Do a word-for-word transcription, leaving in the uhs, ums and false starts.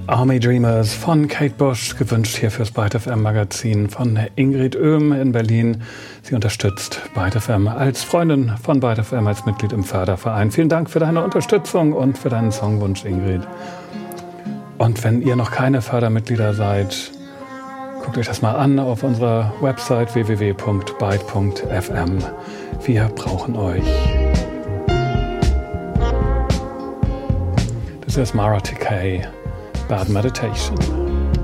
Army Dreamers von Kate Bush, gewünscht hier fürs Byte F M Magazin von Ingrid Oehm in Berlin. Sie unterstützt Byte F M als Freundin von Byte F M, als Mitglied im Förderverein. Vielen Dank für deine Unterstützung und für deinen Songwunsch, Ingrid. Und wenn ihr noch keine Fördermitglieder seid, guckt euch das mal an auf unserer Website w w w punkt byte punkt f m. Wir brauchen euch. Das ist Mara Takei, Bad Meditation.